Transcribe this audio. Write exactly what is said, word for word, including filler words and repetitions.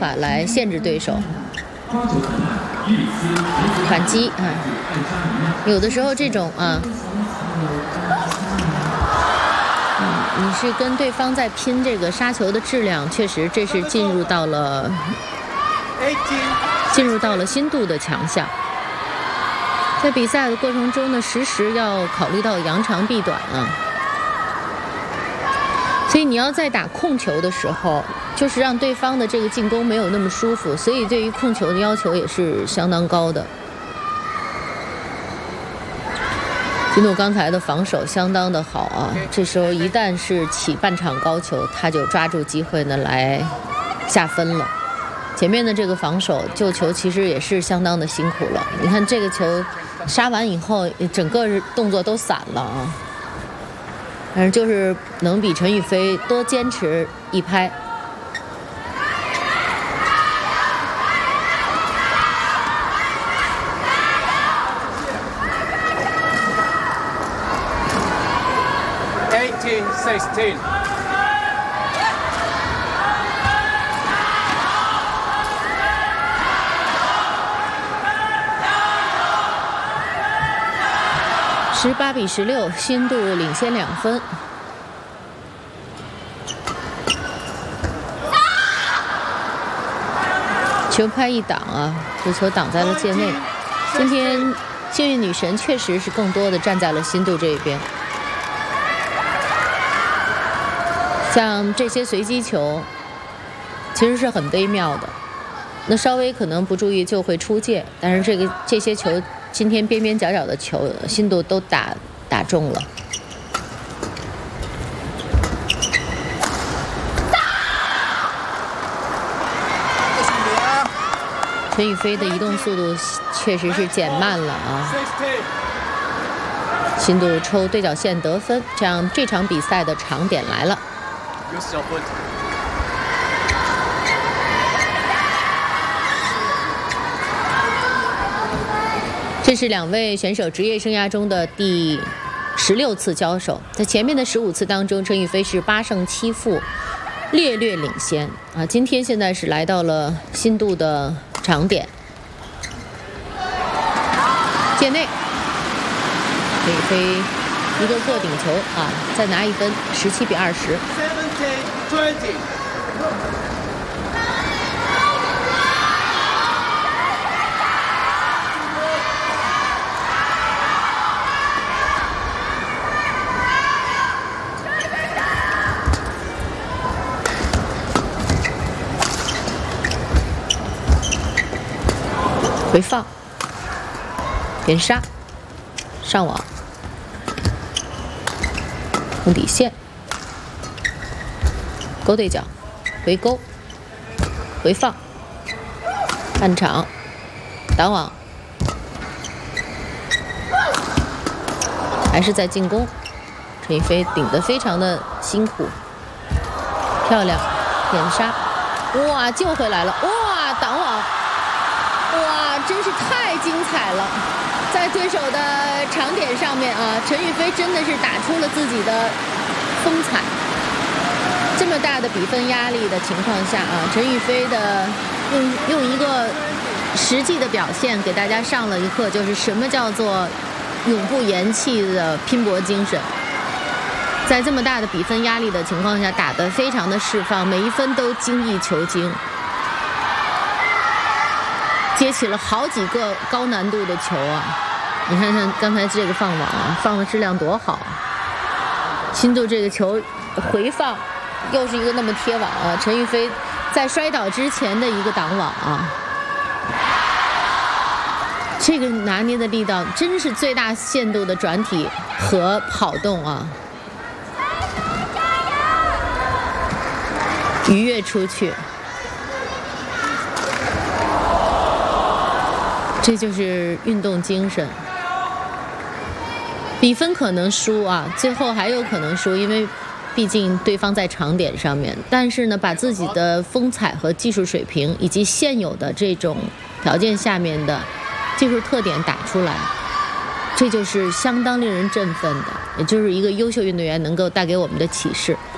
法来限制对手。反击啊，有的时候这种啊，嗯，你是跟对方在拼这个杀球的质量，确实这是进入到了进入到了新度的强项。在比赛的过程中呢，时时要考虑到扬长避短啊。所以你要在打控球的时候，就是让对方的这个进攻没有那么舒服，所以对于控球的要求也是相当高的。金度刚才的防守相当的好啊，这时候一旦是起半场高球，他就抓住机会呢来下分了。前面的这个防守救球其实也是相当的辛苦了。你看这个球杀完以后，整个动作都散了啊。但是就是能比陈雨菲多坚持一拍。 eighteen sixteen。 十八比十六，新度领先两分。球拍一挡啊，这球挡在了界内。今天幸运女神确实是更多的站在了新度这一边。像这些随机球，其实是很微妙的，那稍微可能不注意就会出界，但是这个这些球。今天边边角角的球，新度都打打中了。陈雨菲的移动速度确实是减慢了啊。新度抽对角线得分，这样这场比赛的长点来了。这是两位选手职业生涯中的第十六次交手，在前面的十五次当中，陈雨菲是八胜七负，略略领先啊。今天现在是来到了新度的长点，界内，陈雨菲一个过顶球啊，再拿一分，十七比二十。回放，连杀，上网，红底线，勾对角，回勾，回放，半场，挡网，还是在进攻。陈雨菲顶得非常的辛苦，漂亮，连杀，哇，救回来了，哇，挡网。哇，真是太精彩了！在对手的长点上面啊，陈雨菲真的是打出了自己的风采。这么大的比分压力的情况下啊，陈雨菲的用用一个实际的表现给大家上了一课，就是什么叫做永不言弃的拼搏精神。在这么大的比分压力的情况下，打得非常的释放，每一分都精益求精。接起了好几个高难度的球啊！你看看刚才这个放网啊，放的质量多好啊！新度这个球回放，又是一个那么贴网啊！陈雨菲在摔倒之前的一个挡网啊，这个拿捏的力道真是最大限度的转体和跑动啊！鱼跃出去。这就是运动精神。比分可能输啊，最后还有可能输，因为毕竟对方在长点上面。但是呢，把自己的风采和技术水平以及现有的这种条件下面的技术特点打出来，这就是相当令人振奋的，也就是一个优秀运动员能够带给我们的启示。